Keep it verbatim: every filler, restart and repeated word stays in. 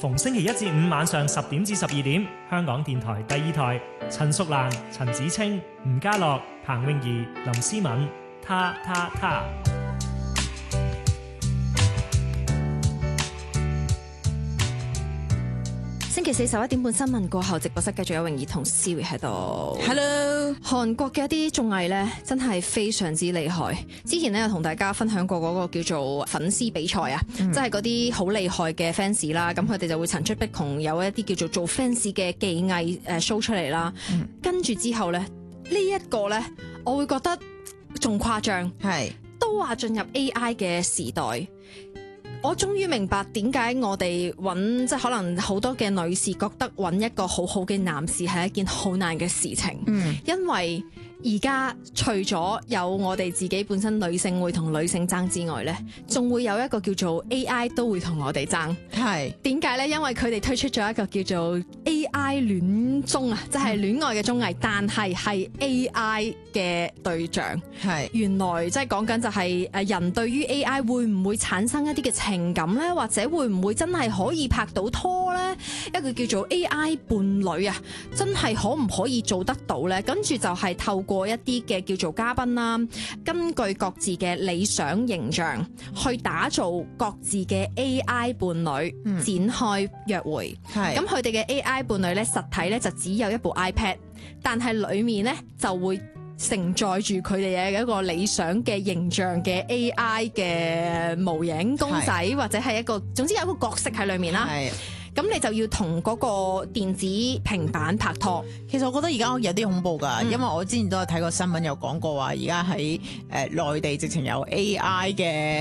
逢星期一至五晚上十點至十二點，香港電台第二台，陳淑蘭、陳子清、吳家樂、彭詠儀、林思敏，他他他。 星期四十一點半新聞過後，直播室繼續有泳兒同 Siri 喺度。 Hello， 韓國嘅一啲綜藝咧，真係非常之厲害。之前咧有同大家分享過嗰個叫做粉絲比賽啊，嗯、即係嗰啲好厲害嘅 fans 啦，咁佢哋就會層出不窮，有一啲叫做做 fans 嘅技藝誒 show 出嚟啦。嗯、跟住之後咧，呢、這、一個咧，我會覺得仲誇張，係是都話進入 A I 嘅時代。我終於明白點解我哋揾，即係可能好多嘅女士覺得揾一個好好嘅男士係一件好難嘅事情，嗯、因為而家除咗有我哋自己本身女性會同女性爭之外呢，仲會有一個叫做 A I 都會同我哋爭。係點解呢？因為佢哋推出咗一個叫做 A I 戀綜啊，即係戀愛嘅綜藝，但係係 A I 嘅對象。係原來即係講緊就係誒人對於 A I 會唔會產生一啲嘅情感呢？或者會唔會真係可以拍到拖呢？一個叫做 A I 伴侶啊，真係可唔可以做得到呢？跟住就係透過過一啲嘅叫做嘉賓啦，根據各自嘅理想形象去打造各自嘅 A I 伴侶，嗯、展開約會。係咁佢哋嘅 A I 伴侶咧，實體咧就只有一部 iPad， 但係裏面咧就會承載住佢哋嘅一個理想嘅形象嘅 A I 嘅模型公仔，是或者係一個，總之有一個角色喺裏面啦。咁你就要同嗰個電子平板拍拖。 其實我覺得而家有啲恐怖㗎，嗯、因為我之前都有睇過新聞有講過話，而家喺誒內地直情有 A I 嘅。